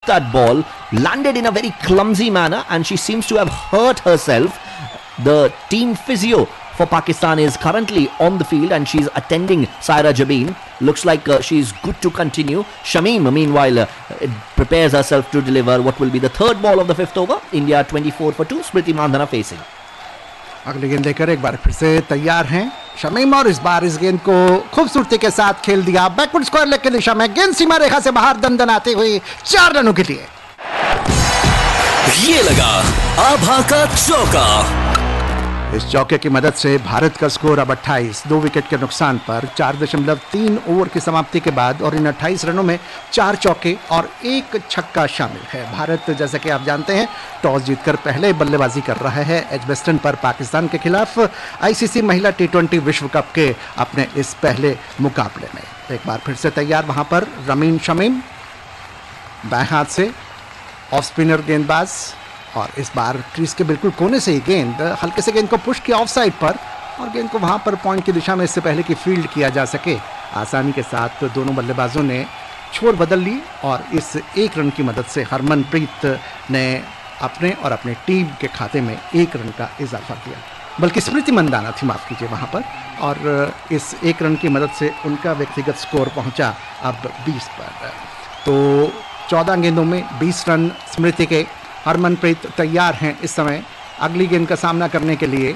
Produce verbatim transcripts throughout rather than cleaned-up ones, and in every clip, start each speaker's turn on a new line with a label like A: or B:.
A: that ball, landed in a very clumsy manner, and she seems to have hurt herself. The team physio for Pakistan is currently on the field and she's attending Saira Jabin. Looks like uh, she's good to continue. Shamim, meanwhile, uh, prepares herself to deliver what will be the third ball of the fifth over. India twenty-four for two, Smriti Mandhana facing.
B: अगली गेंद लेकर एक बार फिर से तैयार हैं शमीम, और इस बार इस गेंद को खूबसूरती के साथ खेल दिया बैकवर्ड स्क्वायर लेग की दिशा में। गेंद सीमा रेखा से बाहर दंदनाती हुई चार रनों के लिए।
C: ये लगा आभा का चौका।
B: इस चौके की मदद से भारत का स्कोर अब अट्ठाईस, दो विकेट के नुकसान पर चार दशमलव तीन ओवर की समाप्ति के बाद, और इन अट्ठाईस रनों में चार चौके और एक छक्का शामिल है। भारत, जैसा कि आप जानते हैं, टॉस जीतकर पहले बल्लेबाजी कर रहा है एजबेस्टन पर पाकिस्तान के खिलाफ आईसीसी महिला टी ट्वेंटी विश्व कप के अपने इस पहले मुकाबले में। एक बार फिर से तैयार वहां पर रमीन शमीम, बाएं हाथ से ऑफ स्पिनर गेंदबाज, और इस बार क्रीज के बिल्कुल कोने से ही गेंद हल्के से गेंद को पुश किया ऑफ साइड पर, और गेंद को वहां पर पॉइंट की दिशा में इससे पहले कि फील्ड किया जा सके आसानी के साथ दोनों बल्लेबाजों ने छोर बदल ली, और इस एक रन की मदद से हरमनप्रीत ने अपने और अपने टीम के खाते में एक रन का इजाफा किया। बल्कि स्मृति मंदाना थी, माफ कीजिए वहां पर, और इस एक रन की मदद से उनका व्यक्तिगत स्कोर पहुंचा अब बीस पर। तो चौदह गेंदों में बीस रन स्मृति के। हरमनप्रीत तैयार हैं इस समय अगली गेंद का सामना करने के लिए।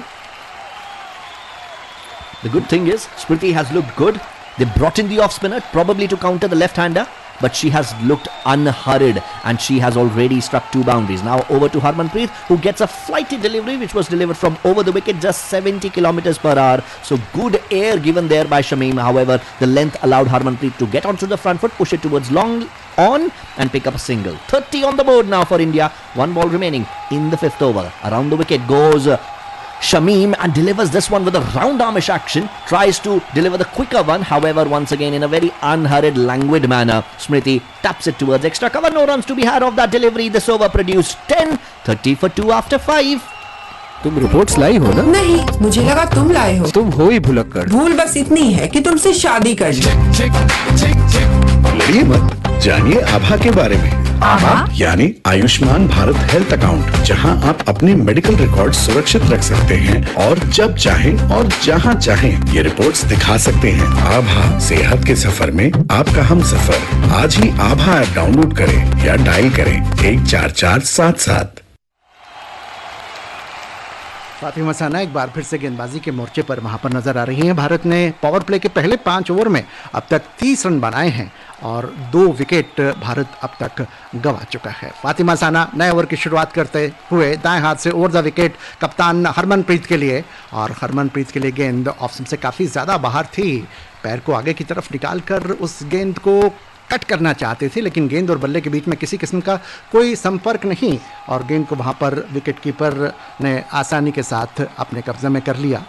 A: The good thing is Smriti has looked good. They brought in the off spinner probably to counter the left-hander, but she has looked unhurried and she has already struck two boundaries. Now over to Harmanpreet, who gets a flighty delivery which was delivered from over the wicket, just seventy kilometers per hour. So good air given there by Shamim. However, the length allowed Harmanpreet to get onto the front foot, push it towards long on and pick up a single. thirty on the board now for India. One ball remaining in the fifth over. Around the wicket goes uh, Shamim and delivers this one with a round armish action. Tries to deliver the quicker one. However, once again in a very unhurried, languid manner, Smriti taps it towards extra cover. No runs to be had of that delivery. This over produced ten. thirty for two after five.
D: तुम reports लाई हो ना?
E: नहीं, मुझे लगा तुम लाए हो।
D: तुम हो ही भुलक्कड़।
E: भूल बस इतनी है कि तुमसे शादी कर ली।
F: लड़िए मत, जानिए आभा के बारे में। आभा यानी आयुष्मान भारत हेल्थ अकाउंट, जहां आप अपने मेडिकल रिकॉर्ड सुरक्षित रख सकते हैं और जब चाहें और जहां चाहें ये रिपोर्ट्स दिखा सकते हैं। आभा, सेहत के सफर में आपका हम सफर। आज ही आभा ऐप डाउनलोड करें या डायल करें एक चार चार सात सात।
B: फातिमा साना एक बार फिर से गेंदबाजी के मोर्चे पर वहां पर नजर आ रही हैं। भारत ने पावर प्ले के पहले पांच ओवर में अब तक तीस रन बनाए हैं और दो विकेट भारत अब तक गंवा चुका है। फातिमा साना नए ओवर की शुरुआत करते हुए दाएं हाथ से ओवर द विकेट कप्तान हरमनप्रीत के लिए, और हरमनप्रीत के लिए गेंद ऑफ स्टंप से काफ़ी ज़्यादा बाहर थी। पैर को आगे की तरफ निकाल कर उस गेंद को कट करना चाहते थे, लेकिन गेंद और बल्ले के बीच में किसी किस्म का कोई संपर्क नहीं, और गेंद को वहां पर विकेट कीपर ने आसानी के साथ अपने कब्जे में कर लिया।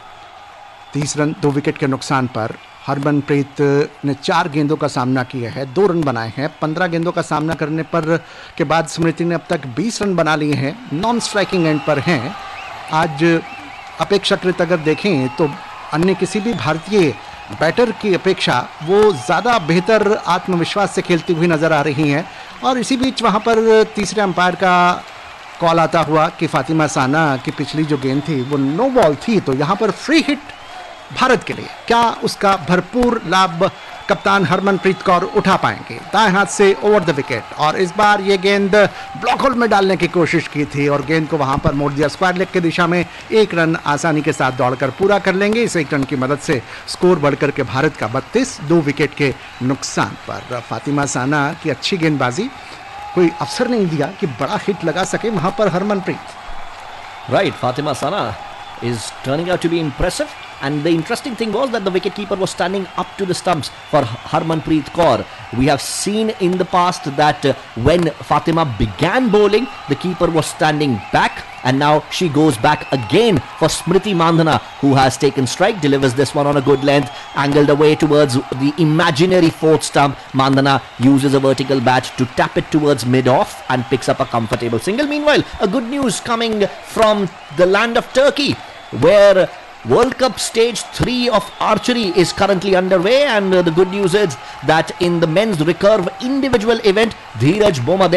B: तीस रन दो विकेट के नुकसान पर हरमनप्रीत ने चार गेंदों का सामना किया है, दो रन बनाए हैं। पंद्रह गेंदों का सामना करने पर के बाद स्मृति ने अब तक बीस रन बना लिए हैं, नॉन स्ट्राइकिंग एंड पर हैं। आज अपेक्षाकृत अगर देखें तो अन्य किसी भी भारतीय बैटर की अपेक्षा वो ज़्यादा बेहतर आत्मविश्वास से खेलती हुई नज़र आ रही हैं। और इसी बीच वहाँ पर तीसरे अंपायर का कॉल आता हुआ कि फातिमा साना की पिछली जो गेंद थी वो नो बॉल थी, तो यहाँ पर फ्री हिट भारत के लिए। क्या उसका भरपूर लाभ कप्तान हरमनप्रीत कौर उठा पाएंगे? दाएं हाथ से ओवर द विकेट, और इस बार ये गेंद ब्लॉक होल में डालने की कोशिश की थी और गेंद को वहां पर मोड़ दिया स्क्वायर लेग की दिशा में। एक रन आसानी के साथ दौड़कर पूरा कर लेंगे। इस एक रन की मदद से स्कोर बढ़कर के भारत का बत्तीस, दो विकेट के नुकसान पर। फातिमा साना की अच्छी गेंदबाजी कोई अवसर नहीं दिया कि बड़ा हिट लगा सके वहां पर Harmanpreet.
A: Right, Fatima Sana is turning out to be impressive. And the interesting thing was that the wicketkeeper was standing up to the stumps for Harmanpreet Kaur. We have seen in the past that uh, when Fatima began bowling, the keeper was standing back, and now she goes back again for Smriti Mandhana, who has taken strike, delivers this one on a good length, angled away towards the imaginary fourth stump. Mandhana uses a vertical bat to tap it towards mid-off and picks up a comfortable single. Meanwhile, a good news coming from the land of Turkey, where World Cup Stage three of archery is currently underway, and uh, the good news is that in the men's recurve individual event, Dheeraj Bomade